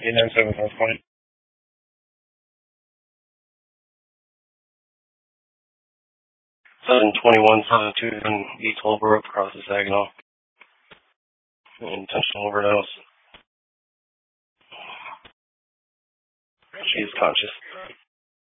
897 North Point. 721, 722, and E12 broke across the Saginaw. Intentional overdose. She is conscious.